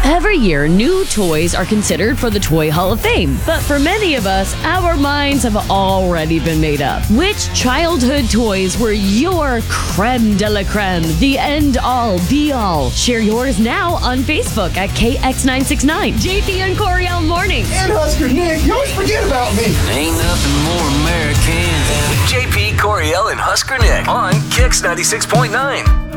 Every year, new toys are considered for the Toy Hall of Fame. But for many of us, our minds have already been made up. Which childhood toys were your creme de la creme, the end-all, be-all? Share yours now on Facebook at KX969. JP and Coriel Mornings. And Husker Nick, you always forget about me. Ain't nothing more American than JP, Coriel, and Husker Nick on KX 96.9.